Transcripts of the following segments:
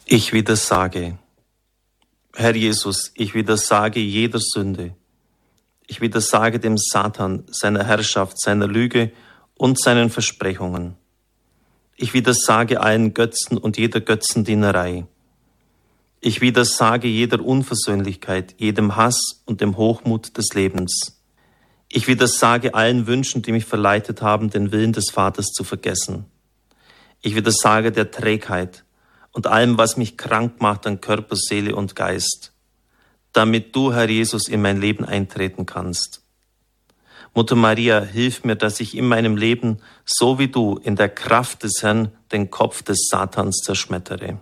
Ich widersage. Herr Jesus, ich widersage jeder Sünde. Ich widersage dem Satan, seiner Herrschaft, seiner Lüge und seinen Versprechungen. Ich widersage allen Götzen und jeder Götzendienerei. Ich widersage jeder Unversöhnlichkeit, jedem Hass und dem Hochmut des Lebens. Ich widersage allen Wünschen, die mich verleitet haben, den Willen des Vaters zu vergessen. Ich widersage der Trägheit und allem, was mich krank macht an Körper, Seele und Geist, damit du, Herr Jesus, in mein Leben eintreten kannst. Mutter Maria, hilf mir, dass ich in meinem Leben, so wie du, in der Kraft des Herrn den Kopf des Satans zerschmettere.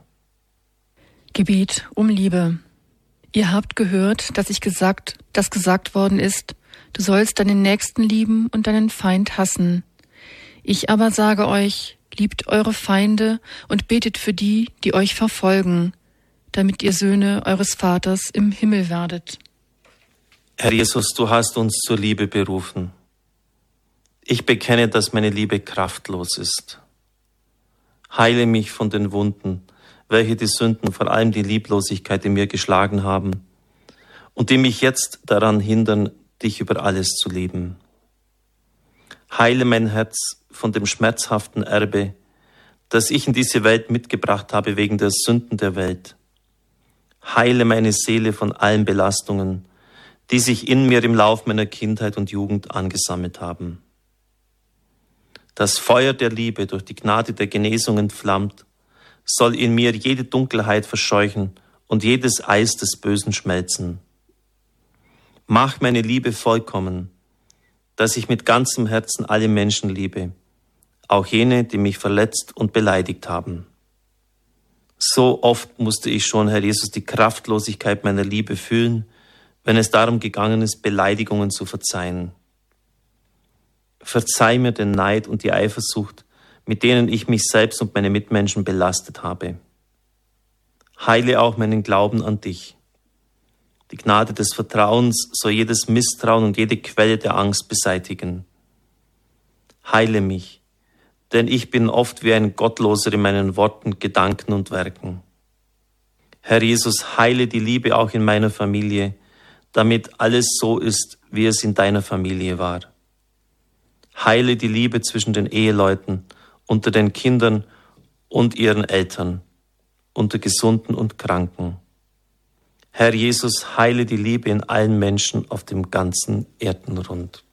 Gebet um Liebe. Ihr habt gehört, dass gesagt worden ist, du sollst deinen Nächsten lieben und deinen Feind hassen. Ich aber sage euch, liebt eure Feinde und betet für die, die euch verfolgen, damit ihr Söhne eures Vaters im Himmel werdet. Herr Jesus, du hast uns zur Liebe berufen. Ich bekenne, dass meine Liebe kraftlos ist. Heile mich von den Wunden, welche die Sünden, vor allem die Lieblosigkeit in mir geschlagen haben und die mich jetzt daran hindern, dich über alles zu lieben. Heile mein Herz von dem schmerzhaften Erbe, das ich in diese Welt mitgebracht habe wegen der Sünden der Welt. Heile meine Seele von allen Belastungen, die sich in mir im Lauf meiner Kindheit und Jugend angesammelt haben. Das Feuer der Liebe durch die Gnade der Genesung entflammt, soll in mir jede Dunkelheit verscheuchen und jedes Eis des Bösen schmelzen. Mach meine Liebe vollkommen, dass ich mit ganzem Herzen alle Menschen liebe, auch jene, die mich verletzt und beleidigt haben. So oft musste ich schon, Herr Jesus, die Kraftlosigkeit meiner Liebe fühlen, wenn es darum gegangen ist, Beleidigungen zu verzeihen. Verzeih mir den Neid und die Eifersucht, mit denen ich mich selbst und meine Mitmenschen belastet habe. Heile auch meinen Glauben an dich. Die Gnade des Vertrauens soll jedes Misstrauen und jede Quelle der Angst beseitigen. Heile mich, denn ich bin oft wie ein Gottloser in meinen Worten, Gedanken und Werken. Herr Jesus, heile die Liebe auch in meiner Familie, damit alles so ist, wie es in deiner Familie war. Heile die Liebe zwischen den Eheleuten, unter den Kindern und ihren Eltern, unter Gesunden und Kranken. Herr Jesus, heile die Liebe in allen Menschen auf dem ganzen Erdenrund.